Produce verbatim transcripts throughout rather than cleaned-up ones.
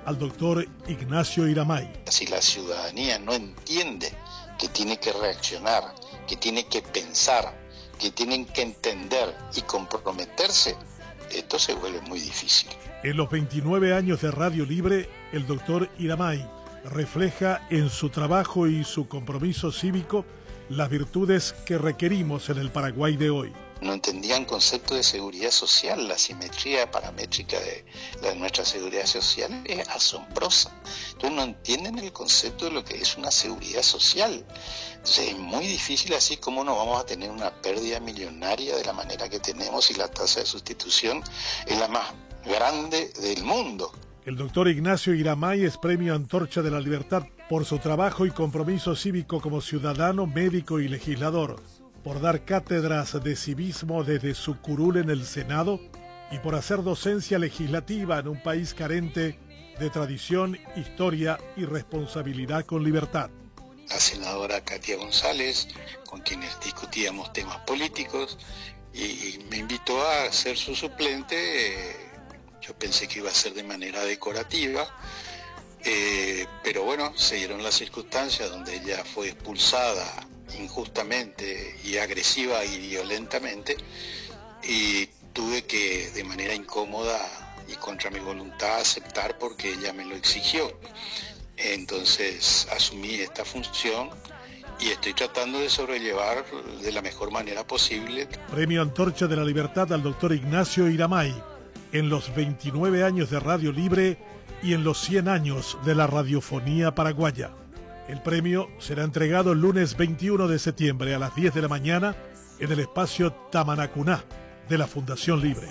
al doctor Ignacio Iramay. Si la ciudadanía no entiende que tiene que reaccionar, que tiene que pensar, que tienen que entender y comprometerse, esto se vuelve muy difícil. En los veintinueve años de Radio Libre, el doctor Iramay refleja en su trabajo y su compromiso cívico las virtudes que requerimos en el Paraguay de hoy. No entendían concepto de seguridad social, la simetría paramétrica de, de nuestra seguridad social es asombrosa. Entonces no entienden el concepto de lo que es una seguridad social. Entonces es muy difícil, así como no vamos a tener una pérdida millonaria de la manera que tenemos y la tasa de sustitución es la más grande del mundo. El doctor Ignacio Iramay es premio Antorcha de la Libertad por su trabajo y compromiso cívico como ciudadano, médico y legislador, por dar cátedras de civismo desde su curul en el Senado y por hacer docencia legislativa en un país carente de tradición, historia y responsabilidad con libertad. La senadora Katia González, con quienes discutíamos temas políticos, y, y me invitó a ser su suplente. Eh, yo pensé que iba a ser de manera decorativa, eh, pero bueno, se dieron las circunstancias donde ella fue expulsada injustamente y agresiva y violentamente, y tuve que de manera incómoda y contra mi voluntad aceptar porque ella me lo exigió. Entonces asumí esta función y estoy tratando de sobrellevar de la mejor manera posible. Premio Antorcha de la Libertad al doctor Ignacio Iramay en los veintinueve años de Radio Libre y en los cien años de la radiofonía paraguaya. El premio será entregado el lunes veintiuno de septiembre a las diez de la mañana en el espacio Tamanacuná de la Fundación Libre.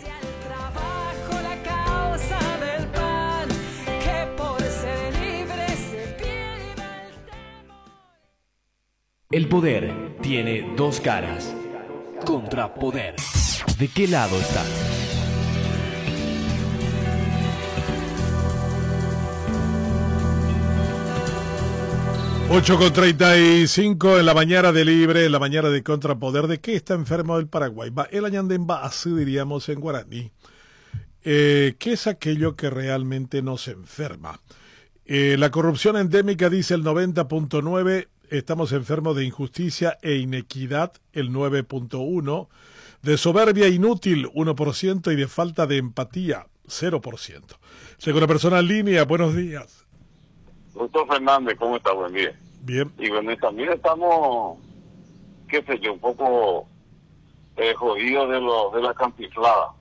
El poder tiene dos caras. Contrapoder. ¿De qué lado estás? ocho con treinta y cinco en la mañana de Libre, en la mañana de Contrapoder. ¿De qué está enfermo el Paraguay? Va el añandemba, así diríamos en guaraní. Eh, ¿Qué es aquello que realmente nos enferma? Eh, la corrupción endémica, dice el noventa punto nueve. Estamos enfermos de injusticia e inequidad, el nueve punto uno. De soberbia inútil, uno por ciento. Y de falta de empatía, cero por ciento. Según la persona en línea, buenos días. Doctor Fernández, ¿cómo está? Buen día. Bien. Y bueno, también estamos, qué sé yo, un poco eh, jodidos de lo, de la cantiflada.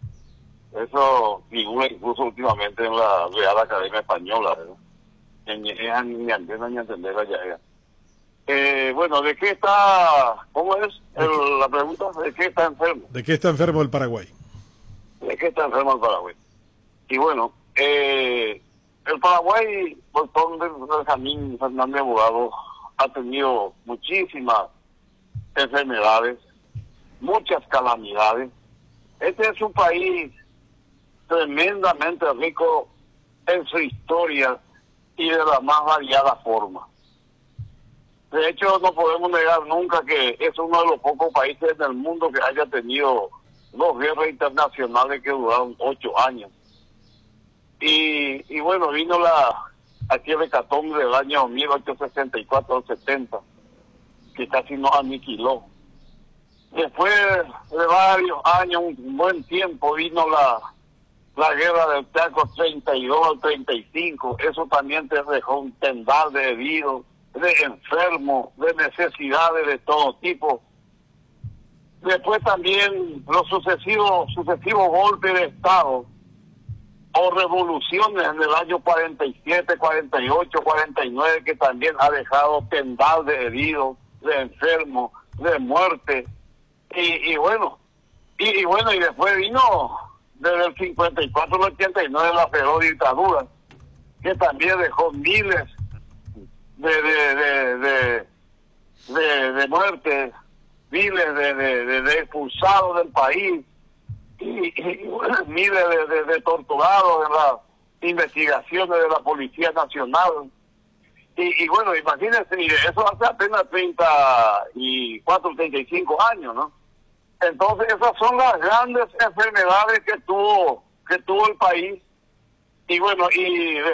Eso figura incluso últimamente en la Real Academia Española, ¿verdad? En, en, en, en entender allá. Eh, bueno, ¿de qué está, cómo es el, la pregunta? ¿De qué está enfermo? ¿De qué está enfermo el Paraguay? ¿De qué está enfermo el Paraguay? Y bueno, eh... el Paraguay, doctor Benjamín Fernández Abogado, ha tenido muchísimas enfermedades, muchas calamidades. Este es un país tremendamente rico en su historia y de la más variada forma. De hecho, no podemos negar nunca que es uno de los pocos países en el mundo que haya tenido dos guerras internacionales que duraron ocho años. Y, y bueno, vino la aquí el hecatombe del año mil ochocientos sesenta y cuatro al setenta, que casi nos aniquiló. Después de varios años, un buen tiempo, vino la, la guerra del Chaco treinta y dos al treinta y cinco. Eso también te dejó un tendal de heridos, de enfermos, de necesidades de todo tipo. Después también los sucesivos, sucesivos golpes de Estado o revoluciones en el año cuarenta y siete, cuarenta y ocho, cuarenta y nueve, que también ha dejado tendal de heridos, de enfermos, de muerte. Y, y bueno, y, y bueno, y después vino desde el cincuenta y cuatro al ochenta y nueve la feroz dictadura, que también dejó miles de de de de, de, de muertes, miles de, de, de, de expulsados del país, y, y bueno, miles de, de, de torturados en las investigaciones de la Policía Nacional. Y, y bueno, imagínense, mire, eso hace apenas treinta y cuatro, treinta y cinco años, ¿no? Entonces esas son las grandes enfermedades que tuvo que tuvo el país. Y bueno, y